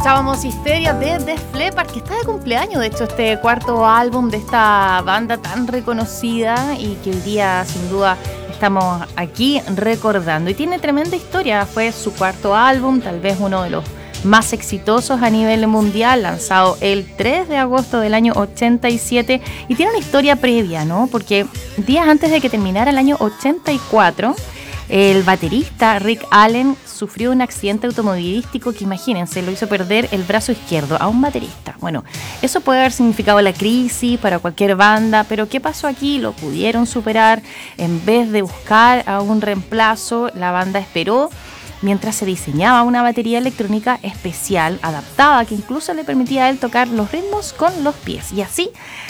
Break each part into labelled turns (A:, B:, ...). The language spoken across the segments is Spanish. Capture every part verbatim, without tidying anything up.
A: Escuchábamos Histeria de Def Leppard, que está de cumpleaños, de hecho, este cuarto álbum de esta banda tan reconocida y que hoy día, sin duda, estamos aquí recordando. Y tiene tremenda historia, fue su cuarto álbum, tal vez uno de los más exitosos a nivel mundial, lanzado el tres de agosto del año ochenta y siete, y tiene una historia previa, ¿no? Porque días antes de que terminara el año ochenta y cuatro, el baterista Rick Allen sufrió un accidente automovilístico que, imagínense, lo hizo perder el brazo izquierdo a un baterista. Bueno, eso puede haber significado la crisis para cualquier banda, pero ¿qué pasó aquí? Lo pudieron superar. En vez de buscar a un reemplazo, la banda esperó mientras se diseñaba una batería electrónica especial, adaptada, que incluso le permitía a él tocar los ritmos con los pies. Y así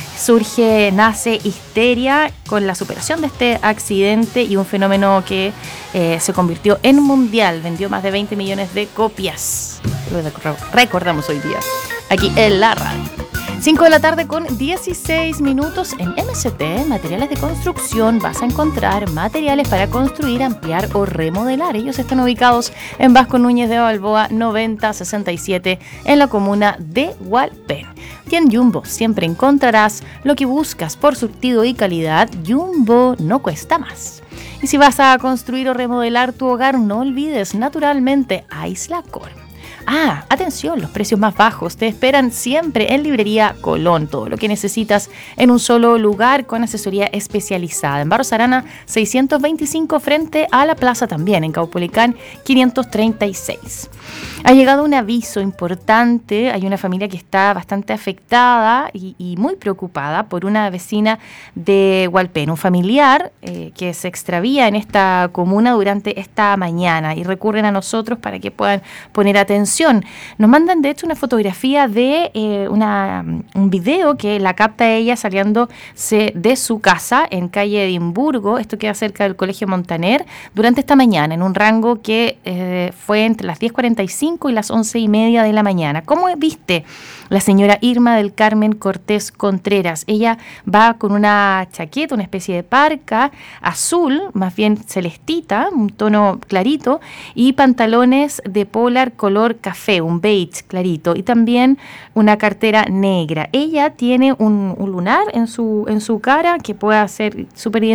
A: surge, nace Histeria con la superación de este accidente y un fenómeno que eh, se convirtió en mundial. Vendió más de veinte millones de copias. Lo recordamos hoy día, aquí en la radio. cinco de la tarde con dieciséis minutos. En M C T, Materiales de Construcción, vas a encontrar materiales para construir, ampliar o remodelar. Ellos están ubicados en Vasco Núñez de Balboa noventa sesenta y siete en la comuna de Hualpén. Y en Jumbo siempre encontrarás lo que buscas por surtido y calidad. Jumbo no cuesta más. Y si vas a construir o remodelar tu hogar, no olvides naturalmente Aislacor. Ah, atención, los precios más bajos te esperan siempre en Librería Colón. Todo lo que necesitas en un solo lugar con asesoría especializada. En Barros Arana seiscientos veinticinco frente a la plaza, también en Caupolicán quinientos treinta y seis. Ha llegado un aviso importante. Hay una familia que está bastante afectada y, y muy preocupada por una vecina de Hualpén, un familiar eh, que se extravía en esta comuna durante esta mañana y recurren a nosotros para que puedan poner atención. Nos mandan de hecho una fotografía de eh, una, un video que la capta ella saliendo de su casa en calle Edimburgo. Esto queda cerca del Colegio Montaner durante esta mañana, en un rango que eh, fue entre las diez cuarenta y cinco y las once y media de la mañana. ¿Cómo viste la señora Irma del Carmen Cortés Contreras? Ella va con una chaqueta, una especie de parca azul, más bien celestita, un tono clarito, y pantalones de polar color café, un beige clarito, y también una cartera negra. Ella tiene un, un lunar en su, en su cara que puede ser súper